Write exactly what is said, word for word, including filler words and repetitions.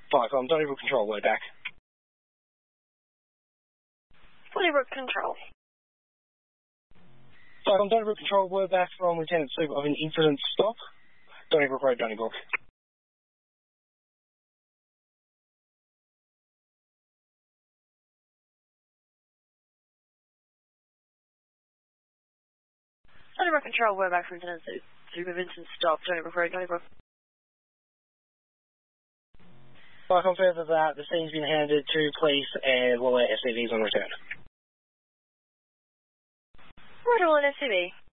Viacom, Donnybrook Control, word back. Donnybrook Control. Viacom, Donnybrook Control, word back from Lieutenant Soup of an incident stop. Donnybrook Road, Donnybrook. Donnybrook Control, word back from Lieutenant Soup. Soup of incident stop, Donnybrook Road, Donnybrook. Viacom, further that the scene's been handed to police and will let S C Vs on return. Right, all in S C V.